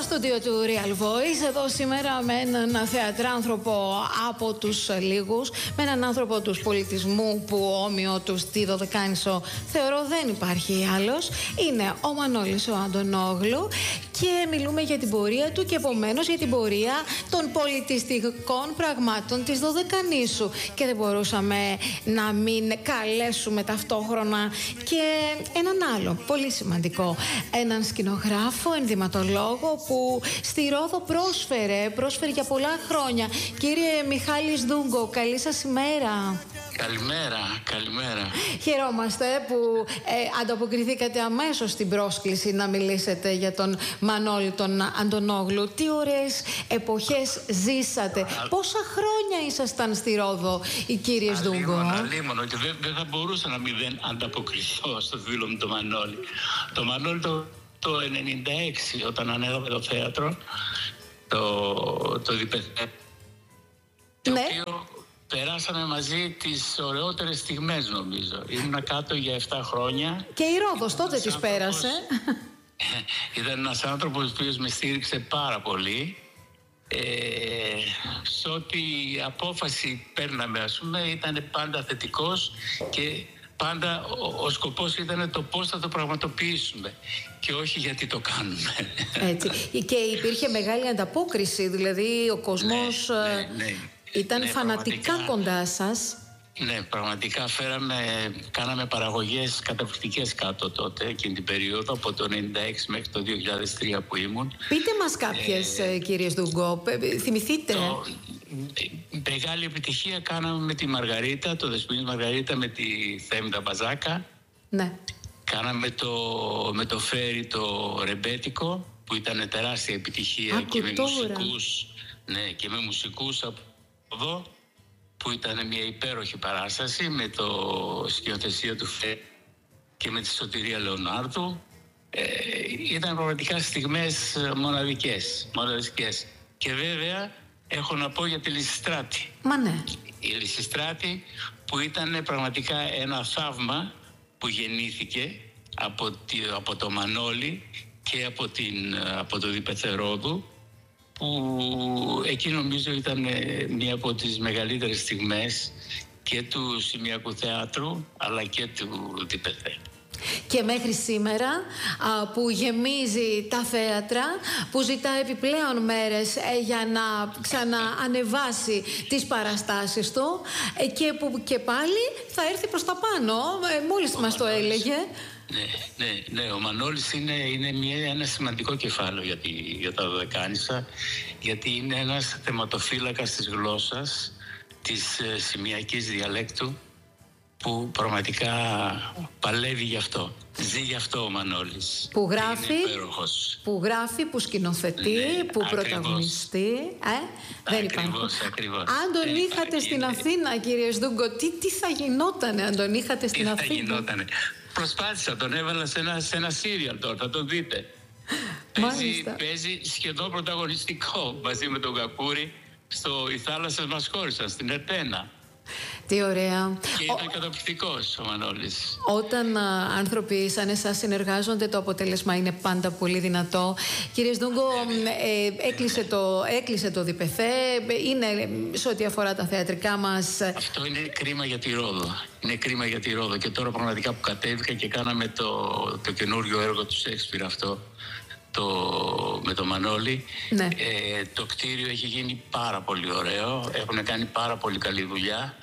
στούντιο του Real Voice, εδώ σήμερα με έναν θεατράνθρωπο από τους λίγους, με έναν άνθρωπο του πολιτισμού που όμοιο του στη Δωδεκάνησο θεωρώ δεν υπάρχει άλλος. Είναι ο Μανώλης ο Αντωνόγλου και μιλούμε για την πορεία του και επομένως για την πορεία των πολιτιστικών πραγμάτων της Δωδεκανήσου. Και δεν μπορούσαμε να μην καλέσουμε ταυτόχρονα και έναν άλλο πολύ σημαντικό, έναν σκηνογράφο, ενδυματολόγο που στη Ρόδο πρόσφερε για πολλά χρόνια. Κύριε Μιχάλης Δούγκο, καλή σας ημέρα. Καλημέρα. Χαιρόμαστε που ανταποκριθήκατε αμέσως στην πρόσκληση να μιλήσετε για τον Μανώλη τον Αντωνόγλου. Τι ωραίες εποχές ζήσατε. Πόσα χρόνια ήσασταν στη Ρόδο, οι κύριες Δούγκο? Αλίμονο, και δεν θα μπορούσα να μην ανταποκριθώ στο φίλο μου τον Μανώλη. Το Μανώλη το 96, όταν ανέλαβε το θέατρο, το ΔΠΘ, το οποίο περάσαμε μαζί τις ωραιότερες στιγμές, νομίζω. Ήμουνα κάτω για 7 χρόνια. Και η Ρόδος τότε τις πέρασε. Ήταν ένας άνθρωπος που με στήριξε πάρα πολύ. Σε ό,τι απόφαση παίρναμε, ας πούμε, ήταν πάντα θετικός και πάντα ο σκοπός ήταν το πώς θα το πραγματοποιήσουμε και όχι γιατί το κάνουμε. Έτσι. Και υπήρχε μεγάλη ανταπόκριση, δηλαδή ο κόσμος ήταν φανατικά κοντά σας. Ναι, πραγματικά κάναμε παραγωγές καταπληκτικές κάτω τότε, εκείνη την περίοδο, από το 96 μέχρι το 2003 που ήμουν. Πείτε μας κάποιες, κύριε Δούγκο, θυμηθείτε. Μεγάλη επιτυχία κάναμε με τη Μαργαρίτα, το Δεσποινής Μαργαρίτα, με τη Θέμητα Μπαζάκα. Ναι. Κάναμε με το Φέρι το Ρεμπέτικο, που ήταν τεράστια επιτυχία και με μουσικούς, και με μουσικούς από εδώ, που ήταν μια υπέροχη παράσταση με το σκηνοθεσία του Φέρι και με τη Σωτηρία Λεωνάρδου. Ήταν πραγματικά στιγμές μοναδικές. Και βέβαια έχω να πω για τη Λυσιστράτη. Μα ναι. Η Λυσιστράτη που ήταν πραγματικά ένα θαύμα που γεννήθηκε από το Μανώλη και από το ΔΠΘ Ρόδου, που εκεί νομίζω ήταν μία από τις μεγαλύτερες στιγμές και του Σημειακού Θεάτρου αλλά και του ΔΠΘ. Και μέχρι σήμερα που γεμίζει τα θέατρα, που ζητά επιπλέον μέρες για να ξαναανεβάσει τις παραστάσεις του και που και πάλι θα έρθει προς τα πάνω, μόλις μας το έλεγε. Ναι, ο Μανώλης είναι ένα σημαντικό κεφάλαιο για τα Δωδεκάνησα, γιατί είναι ένας θεματοφύλακας της γλώσσας, της σημειακής διαλέκτου, που πραγματικά παλεύει γι' αυτό. Ζει γι' αυτό ο Μανώλης. Που γράφει, που σκηνοθετεί, που πρωταγωνιστεί. Δεν υπάρχει. Ακριβώς. Αν τον είχατε στην Αθήνα, κύριε Δούγκο, τι θα γινότανε αν τον είχατε στην Αθήνα? Θα γινότανε. Προσπάθησα, τον έβαλα σε ένα σύριαλ τώρα, θα τον δείτε. Παίζει σχεδόν πρωταγωνιστικό μαζί με τον Κακούρη στο «Οι θάλασσες μας χώρισαν» στην Ετένα. Τι ωραία. Και ήταν καταπληκτικός ο Μανώλης. Όταν άνθρωποι σαν εσάς συνεργάζονται, το αποτέλεσμα είναι πάντα πολύ δυνατό. Κύριε Δούγκο, έκλεισε το ΔΠΘ. Είναι σε ό,τι αφορά τα θεατρικά μας. Αυτό είναι κρίμα για τη Ρόδο. Και τώρα πραγματικά που κατέβηκα και κάναμε το καινούριο έργο του Σέξπιρ αυτό, με το Μανώλη, το κτίριο έχει γίνει πάρα πολύ ωραίο, έχουν κάνει πάρα πολύ καλή δουλειά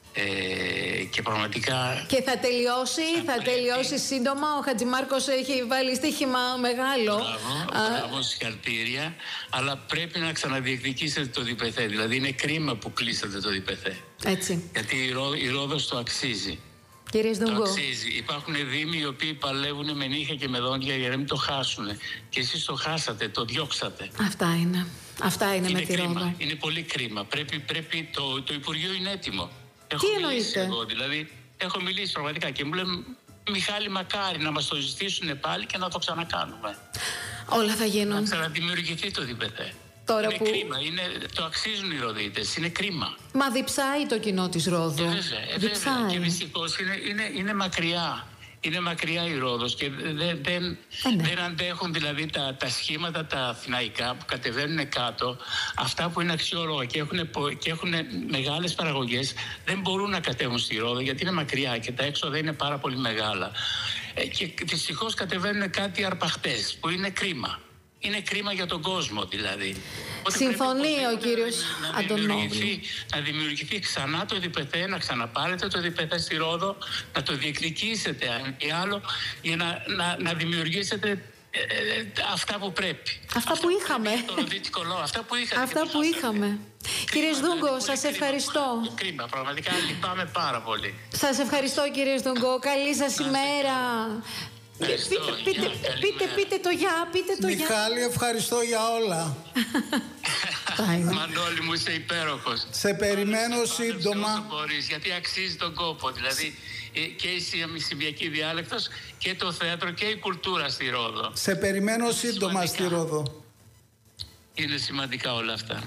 και πραγματικά... Και θα τελειώσει σύντομα. Ο Χατζημάρκος έχει βάλει στοίχημα μεγάλο. Μπράβο, συγχαρητήρια. Αλλά πρέπει να ξαναδιεκδικήσετε το ΔΠΘ. Δηλαδή είναι κρίμα που κλείσατε το ΔΠΘ. Έτσι. Γιατί η Ρόδος το αξίζει. Κύριε Δούγκο, το αξίζει. Υπάρχουν δήμοι οι οποίοι παλεύουν με νύχια και με δόντια για να μην το χάσουν. Και εσείς το χάσατε, το διώξατε. Αυτά είναι με τη Ρόδο. Είναι πολύ κρίμα. Πρέπει το Υπουργείο είναι έτοιμο. Τι εννοείτε? Εγώ δηλαδή έχω μιλήσει πραγματικά και μου λένε «Μιχάλη, μακάρι να μας το ζητήσουν πάλι και να το ξανακάνουμε». Όλα θα γίνουν. Να ξαναδημιουργηθεί το ΔΠΘ. Είναι κρίμα, το αξίζουν οι Ροδίτες, είναι κρίμα. Μα διψάει το κοινό της Ρόδου. Βέβαια. Και δυστυχώς είναι μακριά. είναι μακριά η Ρόδος και δεν αντέχουν δηλαδή τα σχήματα τα αθηναϊκά που κατεβαίνουν κάτω, αυτά που είναι αξιόλογα και έχουν μεγάλες παραγωγές, δεν μπορούν να κατέβουν στη Ρόδο γιατί είναι μακριά και τα έξοδα είναι πάρα πολύ μεγάλα. Και δυστυχώς κατεβαίνουν κάτι αρπαχτές που είναι κρίμα. Είναι κρίμα για τον κόσμο δηλαδή. Συμφωνεί ο κύριος Αντωνόγλου. Να δημιουργηθεί ξανά το ΕΔΙΠΕΘΕ, να ξαναπάρετε το ΕΔΙΠΕΘΕ στη Ρόδο, να το διεκδικήσετε αν και άλλο, για να δημιουργήσετε αυτά που πρέπει. Αυτά που είχαμε. Αυτά που είχαμε. Κύριε Σδούγκο, σας ευχαριστώ. Κρίμα, πραγματικά λυπάμαι πάρα πολύ. Σας ευχαριστώ κύριε Σδούγκο, καλή σας ημέρα. Πείτε το γεια, Μιχάλη, ευχαριστώ για όλα. Μανώλη μου, είσαι υπέροχος. Σε περιμένω σύντομα. Γιατί αξίζει τον κόπο. Δηλαδή και η Σιμιακή διάλεκτος και το θέατρο και η κουλτούρα στη Ρόδο. Σε περιμένω σύντομα στη Ρόδο. Είναι σημαντικά όλα αυτά.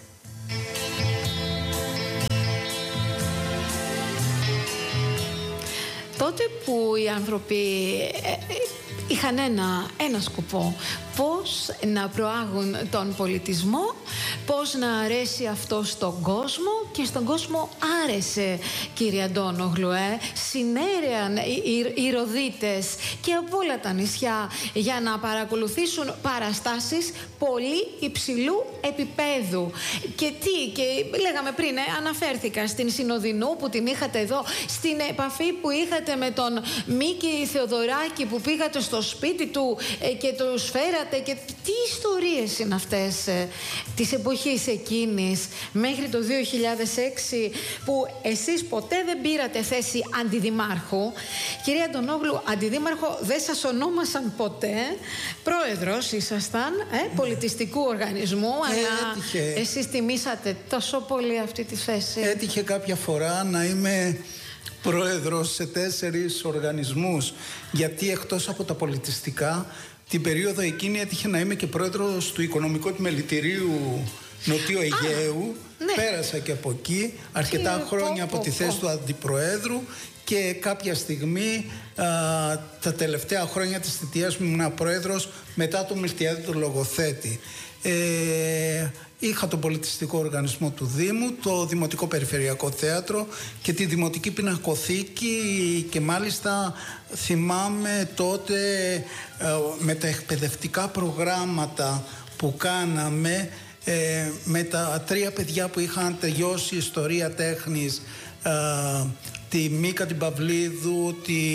Τότε που οι άνθρωποι είχαν ένα σκοπό, πώς να προάγουν τον πολιτισμό, πώς να αρέσει αυτό στον κόσμο, και στον κόσμο άρεσε, κύριε Αντώνογλου. Συνέρεαν οι Ροδίτες και από όλα τα νησιά για να παρακολουθήσουν παραστάσεις πολύ υψηλού επίπεδου. Και λέγαμε πριν, αναφέρθηκα στην Συνοδεινού που την είχατε εδώ, στην επαφή που είχατε με τον Μίκη Θεοδωράκη που πήγατε στο σπίτι του και τους φέρατε, και τι ιστορίες είναι αυτές της εποχής εκείνης μέχρι το 2006 που εσείς ποτέ δεν πήρατε θέση αντιδημάρχου. Κυρία Αντωνόγλου, αντιδήμαρχο δεν σας ονόμασαν ποτέ, πρόεδρος ήσασταν πολιτιστικού οργανισμού, αλλά εσείς τιμήσατε τόσο πολύ αυτή τη θέση. Έτυχε κάποια φορά να είμαι πρόεδρος σε 4 οργανισμούς, γιατί εκτός από τα πολιτιστικά την περίοδο εκείνη έτυχε να είμαι και πρόεδρος του Οικονομικού Επιμελητηρίου Νοτιού Αιγαίου. Ναι. Πέρασα και από εκεί αρκετά χρόνια από τη θέση του αντιπροέδρου και κάποια στιγμή τα τελευταία χρόνια της θητείας μου ήμουν πρόεδρος μετά το Μυρτιάδη του Λογοθέτη. Είχα τον πολιτιστικό οργανισμό του Δήμου, το Δημοτικό Περιφερειακό Θέατρο και τη Δημοτική Πινακοθήκη, και μάλιστα θυμάμαι τότε με τα εκπαιδευτικά προγράμματα που κάναμε με τα 3 παιδιά που είχαν τελειώσει ιστορία τέχνης, τη Μίκα την Παυλίδου,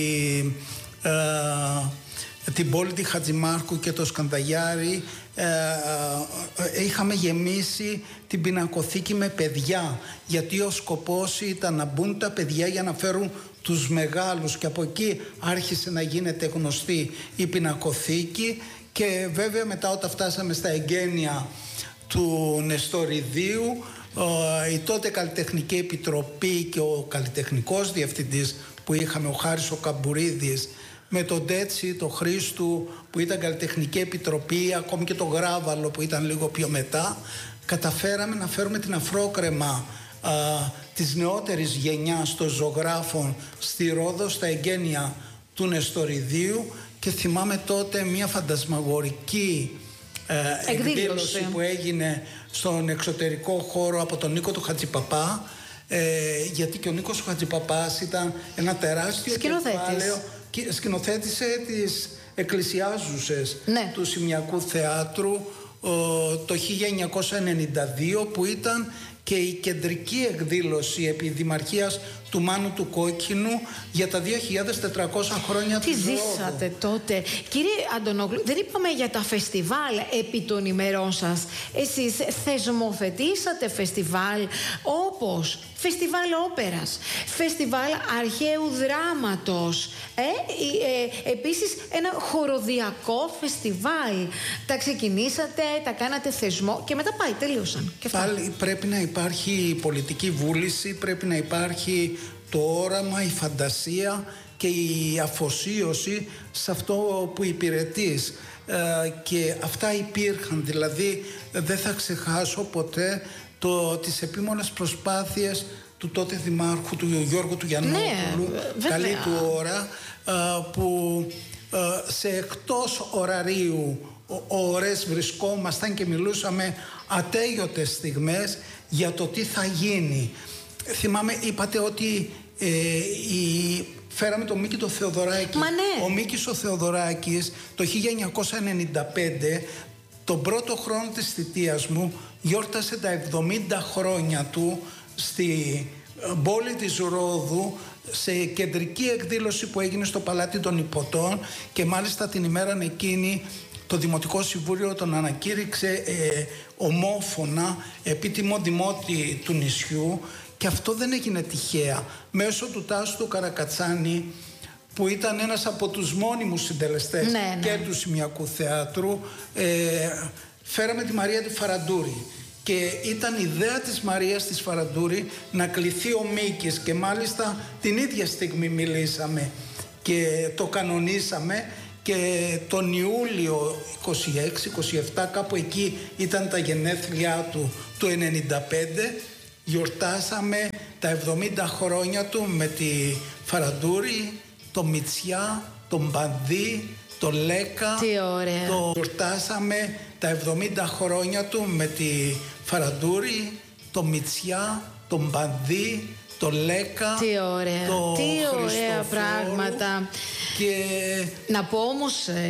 την Πόλη τη Χατζημάρκου και το Σκανδαγιάρη, είχαμε γεμίσει την πινακοθήκη με παιδιά, γιατί ο σκοπός ήταν να μπουν τα παιδιά για να φέρουν τους μεγάλους, και από εκεί άρχισε να γίνεται γνωστή η πινακοθήκη. Και βέβαια μετά, όταν φτάσαμε στα εγγένεια του Νεστοριδίου, η τότε Καλλιτεχνική Επιτροπή και ο καλλιτεχνικός διευθυντής που είχαμε, ο Χάρης ο Καμπουρίδης, με τον Τέτση, τον Χρήστου που ήταν Καλλιτεχνική Επιτροπή, ακόμη και τον Γράβαλο που ήταν λίγο πιο μετά, καταφέραμε να φέρουμε την αφρόκρεμα της νεότερης γενιάς των ζωγράφων στη Ρόδο, στα εγγένεια του Νεστοριδίου, και θυμάμαι τότε μια φαντασμαγορική εκδήλωση που έγινε στον εξωτερικό χώρο από τον Νίκο του Χατζηπαπά, γιατί και ο Νίκος Χατζηπαπάς ήταν ένα τεράστιο κεφάλαιο, σκηνοθέτησε τις εκκλησιάζουσες του Σιμιακού Θεάτρου το 1992, που ήταν και η κεντρική εκδήλωση επί δημαρχίας του Μάνου του Κόκκινου για τα 2.400 χρόνια του Ρόδου. Τι ζήσατε τότε. Κύριε Αντωνόγλου, δεν είπαμε για τα φεστιβάλ επί των ημερών σας. Εσείς θεσμοθετήσατε φεστιβάλ όπως φεστιβάλ όπερας, φεστιβάλ αρχαίου δράματος, επίσης ένα χοροδιακό φεστιβάλ. Τα ξεκινήσατε, τα κάνατε θεσμό και μετά τελείωσαν. Και πάλι πρέπει να υπάρχει πολιτική βούληση, πρέπει να υπάρχει το όραμα, η φαντασία και η αφοσίωση σε αυτό που υπηρετείς. Και αυτά υπήρχαν, δηλαδή δεν θα ξεχάσω ποτέ τις επίμονες προσπάθειες του τότε δημάρχου του Γιώργου του Γιαννόπουλου, καλή του ώρα, που σε εκτός ωραρίου ώρες βρισκόμασταν και μιλούσαμε ατέλειωτες στιγμές για το τι θα γίνει. Θυμάμαι, είπατε ότι φέραμε τον Μίκη το Θεοδωράκη. Μα ναι. Ο Μίκης ο Θεοδωράκης το 1995, τον πρώτο χρόνο της θητείας μου, γιόρτασε τα 70 χρόνια του στη πόλη της Ρόδου, σε κεντρική εκδήλωση που έγινε στο Παλάτι των Ιπποτών, και μάλιστα την ημέρα εκείνη το Δημοτικό Συμβούλιο τον ανακήρυξε ομόφωνα επίτιμο δημότη του νησιού, και αυτό δεν έγινε τυχαία. Μέσω του Τάσου του Καρακατσάνη, που ήταν ένας από τους μόνιμους συντελεστές και του Σημειακού Θεάτρου, φέραμε τη Μαρία τη Φαραντούρη. Και ήταν ιδέα της Μαρίας της Φαραντούρη να κληθεί ο Μίκης, και μάλιστα την ίδια στιγμή μιλήσαμε και το κανονίσαμε, και τον Ιούλιο 26-27, κάπου εκεί ήταν τα γενέθλιά του, το 95, γιορτάσαμε τα 70 χρόνια του με τη Φαραντούρη, το Μητσιά, τον Πανδύ, το Λέκα. Τι ωραία. Το γιορτάσαμε τα 70 χρόνια του με τη Φαραντούρη, το Μητσιά, τον Πανδύ, το Λέκα. Τι ωραία. Τι ωραία πράγματα. Και να πω όμως